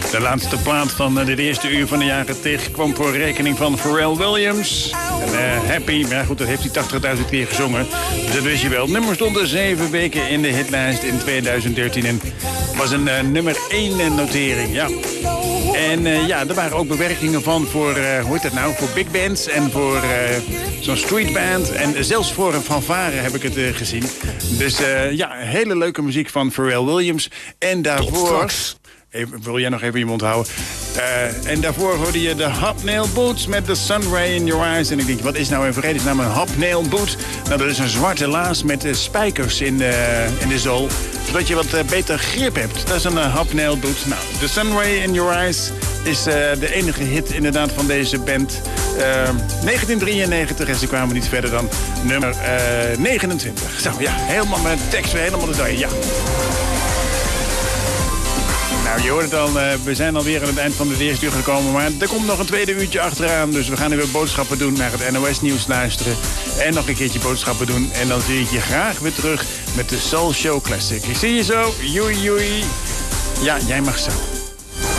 De laatste plaat van dit eerste uur van de jaren tig kwam voor rekening van Pharrell Williams. En Happy, maar goed, dat heeft hij 80.000 keer gezongen. Dus dat wist je wel. Het nummer stond er 7 weken in de hitlijst in 2013 en was een nummer 1 notering, ja. En er waren ook bewerkingen van voor, hoe heet dat nou, voor big bands en voor zo'n streetband. En zelfs voor een fanfare heb ik het gezien. Dus hele leuke muziek van Pharrell Williams. En daarvoor... wil jij nog even je mond houden? En daarvoor hoorde je de Hobnail Boots met de Sunray in Your Eyes. En ik denk, wat is nou in vredesnaam een Hobnail Boot? Nou, dat is een zwarte laas met spijkers in de zool. Zodat je wat beter grip hebt. Dat is een Hobnail Boot. Nou, de Sunray in Your Eyes is de enige hit inderdaad van deze band. 1993 en ze kwamen niet verder dan nummer 29. Zo, ja, helemaal met tekst, helemaal de dag, ja. Nou, je hoort het al, we zijn alweer aan het eind van de eerste uur gekomen. Maar er komt nog een tweede uurtje achteraan. Dus we gaan nu weer boodschappen doen, naar het NOS-nieuws luisteren. En nog een keertje boodschappen doen. En dan zie ik je graag weer terug met de Soul Show Classic. Ik zie je zo. Joei, joei. Ja, jij mag zo.